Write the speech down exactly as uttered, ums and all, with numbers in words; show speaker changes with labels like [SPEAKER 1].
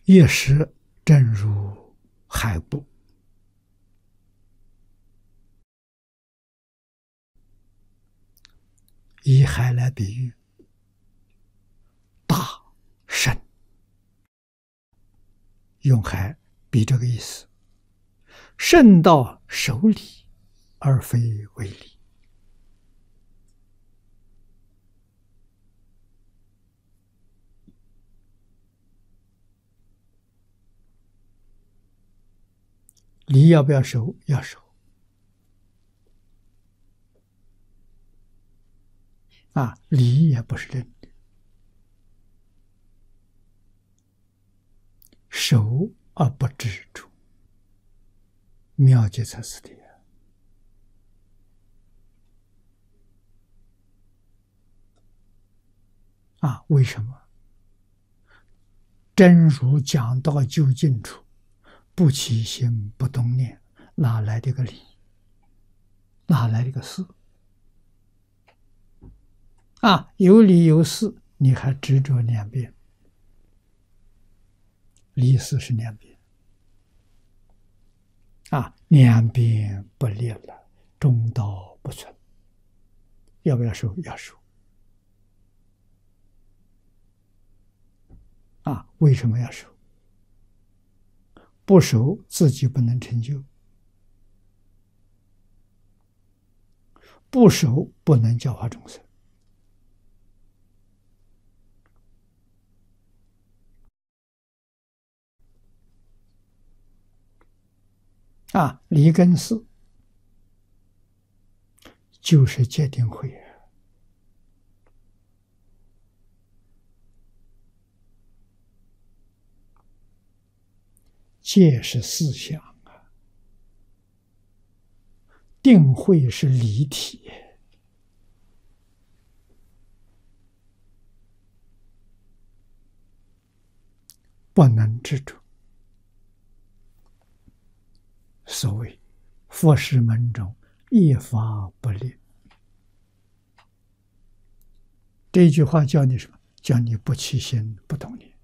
[SPEAKER 1] 一时正如海波，以海来比喻，大深，用海比这个意思，深到手里而非为里。梨要不要熟？要熟。啊，梨也不是真的，熟而不执着，妙极才是的。啊，为什么？真如讲到究竟处，不起心不动念，哪来的个理？哪来的个事？啊，有理有事，你还执着两遍，理事是两遍。啊，两边不立了，中道不存。要不要收？要收。啊，为什么要收？不收自己不能成就，不收不能教化众生。啊，理跟事就是戒定慧。戒是思想啊，定慧是理体，不能执着。所谓佛事门中一法不立，这句话教你什么？教你不起心不动念。